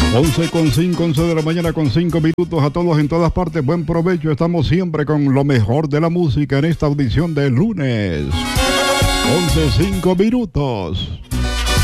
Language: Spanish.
11:05, 11 de la mañana con 5 minutos. A todos en todas partes, buen provecho. Estamos siempre con lo mejor de la música en esta audición de lunes. 11:05 minutos.